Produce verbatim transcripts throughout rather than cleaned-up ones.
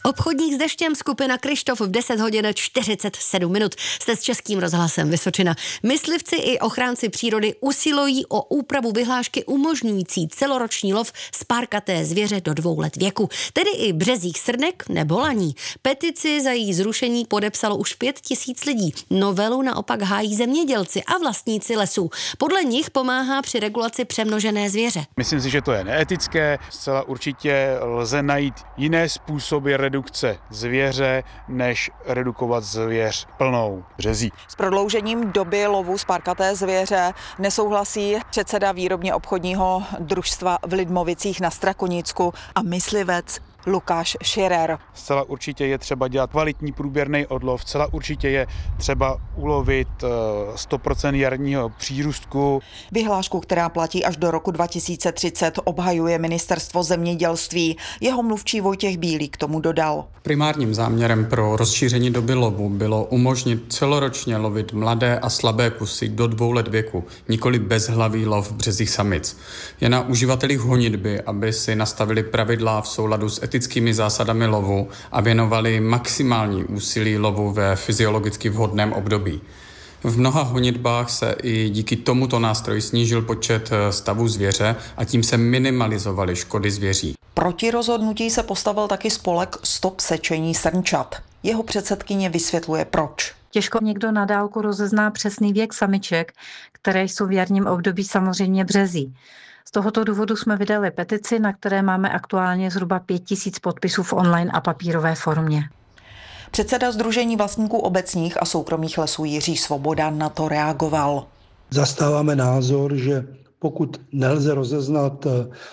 Obchodník s deštěm, skupina Kryštof v deset hodin čtyřicet sedm minut. Jste s Českým rozhlasem Vysočina. Myslivci i ochránci přírody usilují o úpravu vyhlášky umožňující celoroční lov spárkaté zvěře do dvou let věku, tedy i březích srnek nebo laní. Petici za její zrušení podepsalo už pět tisíc lidí. Novelu naopak hájí zemědělci a vlastníci lesů. Podle nich pomáhá při regulaci přemnožené zvěře. Myslím si, že to je neetické. Zcela určitě lze najít jiné způsoby redukce zvěře, než redukovat zvěř plnou březí. S prodloužením doby lovu spárkaté zvěře nesouhlasí předseda výrobně obchodního družstva v Lidmovicích na Strakonicku a myslivec Lukáš Širer. Zcela určitě je třeba dělat kvalitní průběrný odlov, zcela určitě je třeba ulovit sto procent jarního přírůstku. Vyhlášku, která platí až do roku dva tisíce třicet, obhajuje ministerstvo zemědělství. Jeho mluvčí Vojtěch Bílý k tomu dodal. Primárním záměrem pro rozšíření doby lovu bylo umožnit celoročně lovit mladé a slabé kusy do dvou let věku, nikoli bezhlavý lov v březích samic. Je na uživatelích honitby, aby si nastavili pravidla v souladu s etickými zásadami lovu a věnovali maximální úsilí lovu ve fyziologicky vhodném období. V mnoha honitbách se i díky tomuto nástroji snížil počet stavů zvěře a tím se minimalizovaly škody zvěří. Proti rozhodnutí se postavil taky spolek Stop sečení srnčat. Jeho předsedkyně vysvětluje proč. Těžko někdo na dálku rozezná přesný věk samiček, které jsou v jarním období samozřejmě březí. Z tohoto důvodu jsme vydali petici, na které máme aktuálně zhruba pět tisíc podpisů v online a papírové formě. Předseda Sdružení vlastníků obecních a soukromých lesů Jiří Svoboda na to reagoval. Zastáváme názor, že pokud nelze rozeznat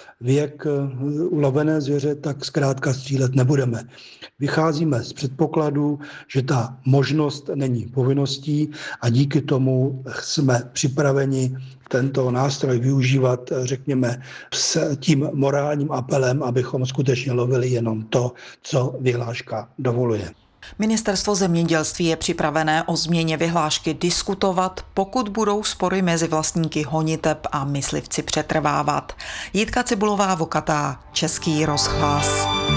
věk ulovené zvěře, tak zkrátka střílet nebudeme. Vycházíme z předpokladu, že ta možnost není povinností a díky tomu jsme připraveni tento nástroj využívat, řekněme, s tím morálním apelem, abychom skutečně lovili jenom to, co vyhláška dovoluje. Ministerstvo zemědělství je připravené o změně vyhlášky diskutovat, pokud budou spory mezi vlastníky honiteb a myslivci přetrvávat. Jitka Cibulová Vokatá, Český rozhlas.